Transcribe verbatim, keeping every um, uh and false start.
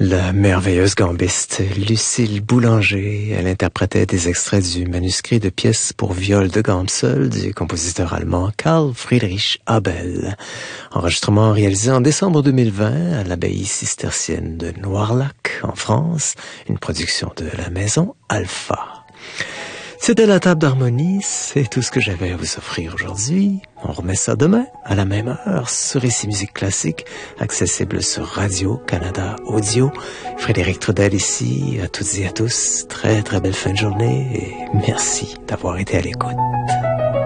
La merveilleuse gambiste Lucille Boulanger, elle interprétait des extraits du manuscrit de pièces pour viol de gambe seule du compositeur allemand Karl Friedrich Abel. Enregistrement réalisé en décembre deux mille vingt à l'abbaye cistercienne de Noirlac, en France, une production de la maison Alpha. C'était la table d'harmonie, c'est tout ce que j'avais à vous offrir aujourd'hui. On remet ça demain, à la même heure, sur Ici Musique Classique, accessible sur Radio-Canada Audio. Frédéric Trudel ici, à toutes et à tous, très très belle fin de journée et merci d'avoir été à l'écoute.